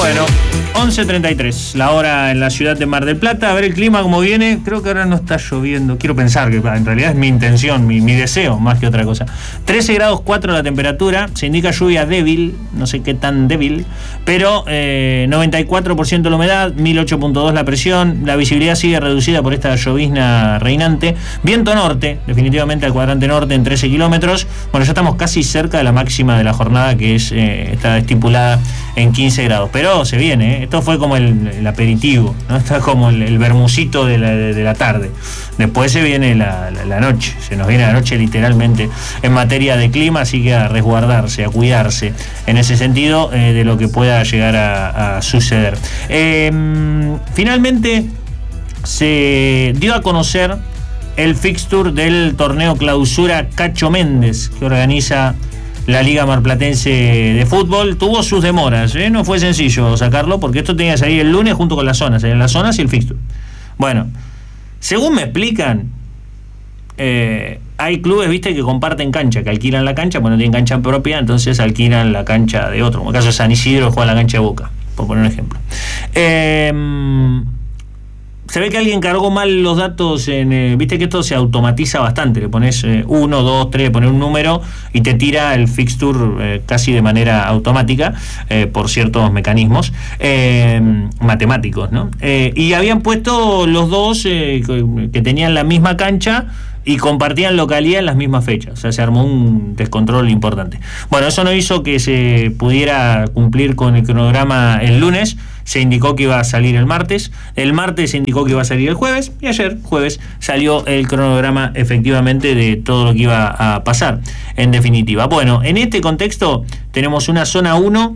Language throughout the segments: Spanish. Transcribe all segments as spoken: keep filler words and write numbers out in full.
Bueno, once treinta y tres, la hora en la ciudad de Mar del Plata. A ver el clima cómo viene. Creo que ahora no está lloviendo. Quiero pensar que en realidad es mi intención, mi, mi deseo, más que otra cosa. trece grados cuatro la temperatura. Se indica lluvia débil, no sé qué tan débil, pero eh, noventa y cuatro por ciento la humedad, mil ocho punto dos la presión. La visibilidad sigue reducida por esta llovizna reinante. Viento norte, definitivamente al cuadrante norte en trece kilómetros. Bueno, ya estamos casi cerca de la máxima de la jornada, que es eh, está estipulada en quince grados. Pero se viene, ¿eh? Esto fue como el, el aperitivo, ¿no? Está como el, el vermucito de la, de, de la tarde. Después se viene la, la, la noche, se nos viene la noche literalmente en materia de clima, así que a resguardarse, a cuidarse en ese sentido eh, de lo que pueda llegar a, a suceder. Eh, finalmente se dio a conocer el fixture del torneo Clausura Cacho Méndez, que organiza la Liga Marplatense de Fútbol. Tuvo sus demoras, ¿eh? No fue sencillo sacarlo, porque esto tenía que salir el lunes junto con las zonas, en las zonas y el fixture. Bueno, según me explican, eh, hay clubes, viste, que comparten cancha, que alquilan la cancha, pues no tienen cancha propia, entonces alquilan la cancha de otro. Como el caso de San Isidro, juega la cancha de Boca, por poner un ejemplo. Eh... Se ve que alguien cargó mal los datos en, eh, viste que esto se automatiza bastante, le pones eh, uno, dos, tres, pones un número y te tira el fixture eh, casi de manera automática eh, por ciertos mecanismos eh, matemáticos, ¿no? Eh, y habían puesto los dos eh, que tenían la misma cancha y compartían localidad en las mismas fechas. O sea, se armó un descontrol importante. Bueno, eso no hizo que se pudiera cumplir con el cronograma el lunes. Se indicó que iba a salir el martes. El martes se indicó que iba a salir el jueves. Y ayer, jueves, salió el cronograma efectivamente de todo lo que iba a pasar, en definitiva. Bueno, en este contexto tenemos una zona uno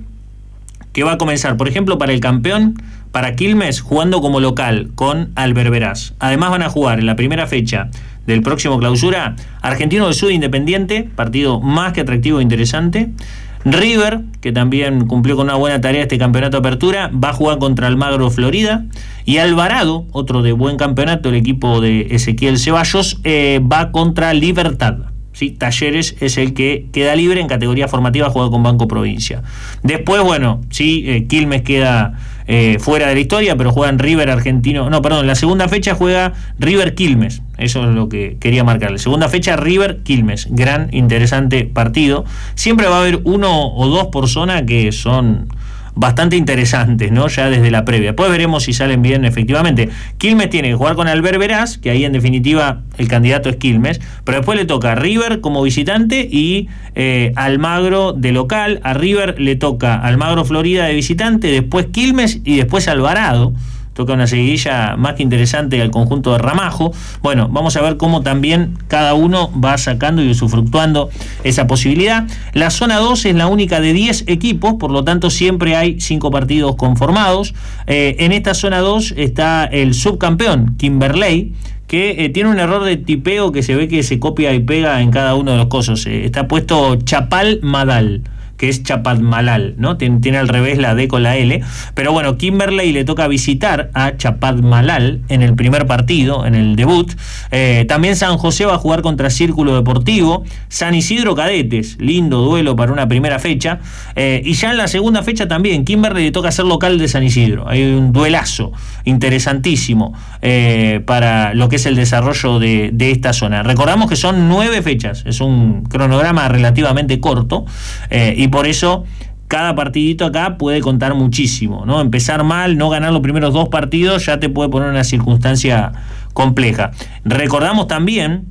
que va a comenzar, por ejemplo, para el campeón, para Quilmes, jugando como local con Alberberás. Además van a jugar en la primera fecha del próximo Clausura Argentino del Sud Independiente, partido más que atractivo e interesante. River, que también cumplió con una buena tarea este campeonato de apertura, va a jugar contra Almagro Florida. Y Alvarado, otro de buen campeonato, el equipo de Ezequiel Ceballos, eh, va contra Libertad. ¿Sí? Talleres es el que queda libre en categoría formativa, juega con Banco Provincia. Después, bueno, sí, eh, Quilmes queda eh, fuera de la historia, pero juegan River Argentino. No, perdón, la segunda fecha juega River Quilmes. Eso es lo que quería marcarle. Segunda fecha, River Quilmes. Gran, interesante partido. Siempre va a haber uno o dos por zona que son bastante interesantes, ¿no? Ya desde la previa. Después veremos si salen bien efectivamente. Quilmes tiene que jugar con Alberberás, que ahí en definitiva el candidato es Quilmes, pero después le toca a River como visitante y eh, Almagro de local. A River le toca Almagro Florida de visitante, después Quilmes y después Alvarado. Toca una seguidilla más que interesante al conjunto de Ramajo. Bueno, vamos a ver cómo también cada uno va sacando y usufructuando esa posibilidad. La zona dos es la única de diez equipos, por lo tanto siempre hay cinco partidos conformados. Eh, en esta zona dos está el subcampeón, Kimberley, que eh, tiene un error de tipeo que se ve que se copia y pega en cada uno de los cosos. Eh, está puesto Chapal Madal, que es Chapadmalal, ¿no? Tiene, tiene al revés la D con la L. Pero bueno, Kimberley le toca visitar a Chapadmalal en el primer partido, en el debut. Eh, también San José va a jugar contra Círculo Deportivo. San Isidro Cadetes, lindo duelo para una primera fecha. Eh, y ya en la segunda fecha también, Kimberley le toca ser local de San Isidro. Hay un duelazo interesantísimo eh, para lo que es el desarrollo de, de esta zona. Recordamos que son nueve fechas, es un cronograma relativamente corto eh, y por eso cada partidito acá puede contar muchísimo, ¿no? Empezar mal, no ganar los primeros dos partidos ya te puede poner en una circunstancia compleja. Recordamos también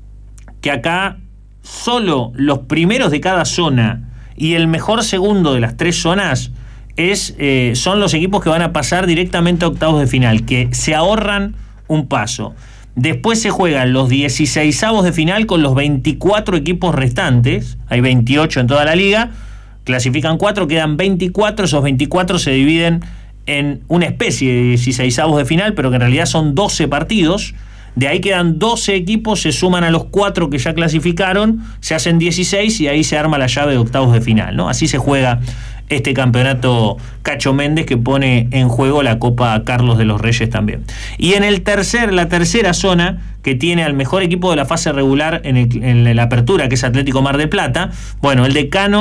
que acá solo los primeros de cada zona y el mejor segundo de las tres zonas es, eh, son los equipos que van a pasar directamente a octavos de final, que se ahorran un paso. Después se juegan los dieciseisavos de final con los veinticuatro equipos restantes. Hay veintiocho en toda la liga. Clasifican cuatro, quedan veinticuatro. Esos veinticuatro se dividen en una especie de dieciseisavos de final, pero que en realidad son doce partidos. De ahí quedan doce equipos, se suman a los cuatro que ya clasificaron, se hacen dieciséis y ahí se arma la llave de octavos de final, ¿no? Así se juega este campeonato Cacho Méndez, que pone en juego la Copa Carlos de los Reyes también. Y en el tercer, la tercera zona, que tiene al mejor equipo de la fase regular en, el, en la apertura, que es Atlético Mar del Plata, bueno, el decano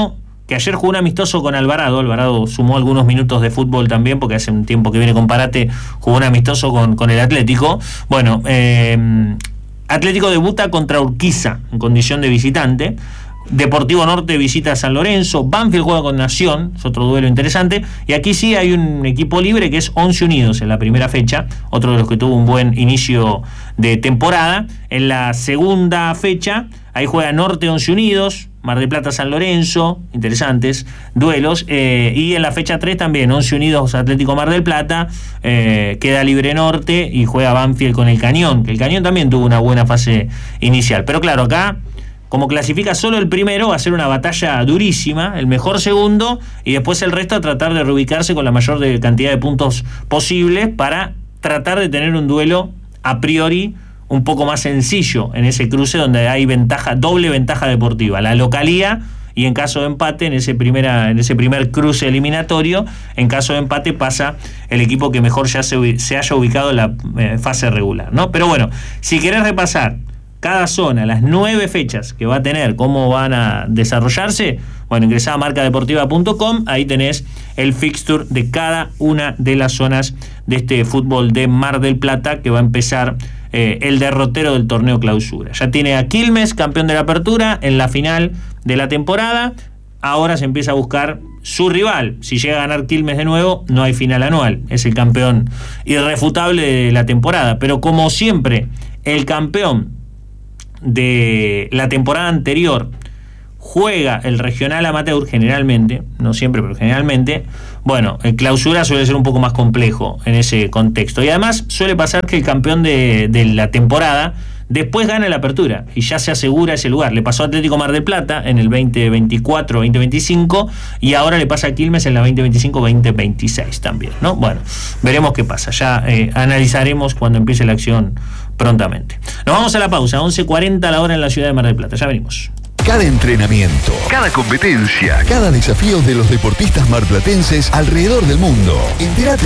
que ayer jugó un amistoso con Alvarado. Alvarado sumó algunos minutos de fútbol también, porque hace un tiempo que viene con Parate, jugó un amistoso con, con el Atlético. Bueno, eh, Atlético debuta contra Urquiza en condición de visitante. Deportivo Norte visita a San Lorenzo. Banfield juega con Nación, es otro duelo interesante. Y aquí sí hay un equipo libre que es Once Unidos en la primera fecha, otro de los que tuvo un buen inicio de temporada. En la segunda fecha, ahí juega Norte Once Unidos, Mar del Plata San Lorenzo, interesantes duelos. Eh, y en la fecha tres también, Once Unidos Atlético Mar del Plata, eh, queda libre Norte y juega Banfield con el Cañón, que el Cañón también tuvo una buena fase inicial. Pero claro, acá, como clasifica solo el primero, va a ser una batalla durísima, el mejor segundo, y después el resto a tratar de reubicarse con la mayor de cantidad de puntos posibles para tratar de tener un duelo a priori un poco más sencillo en ese cruce donde hay ventaja, doble ventaja deportiva, la localía, y en caso de empate, en ese, primera, en ese primer cruce eliminatorio, en caso de empate pasa el equipo que mejor ya se, se haya ubicado en la eh, fase regular, ¿no? Pero bueno, si querés repasar cada zona, las nueve fechas que va a tener, cómo van a desarrollarse, bueno, ingresá a marca deportiva punto com, ahí tenés el fixture de cada una de las zonas de este fútbol de Mar del Plata, que va a empezar eh, el derrotero del torneo Clausura. Ya tiene a Quilmes, campeón de la Apertura, en la final de la temporada. Ahora se empieza a buscar su rival. Si llega a ganar Quilmes de nuevo, no hay final anual, es el campeón irrefutable de la temporada. Pero como siempre, el campeón de la temporada anterior juega el regional amateur generalmente, no siempre, pero generalmente. Bueno, el Clausura suele ser un poco más complejo en ese contexto, y además suele pasar que el campeón de, de la temporada después gana la Apertura y ya se asegura ese lugar. Le pasó a Atlético Mar del Plata en el veinte veinticuatro veinte veinticinco, y ahora le pasa a Quilmes en la veinte veinticinco veinte veintiséis también, ¿no? Bueno, veremos qué pasa, ya eh, analizaremos cuando empiece la acción prontamente. Nos vamos a la pausa, once cuarenta la hora en la ciudad de Mar del Plata, ya venimos. Cada entrenamiento, cada competencia, cada desafío de los deportistas marplatenses alrededor del mundo. Entérate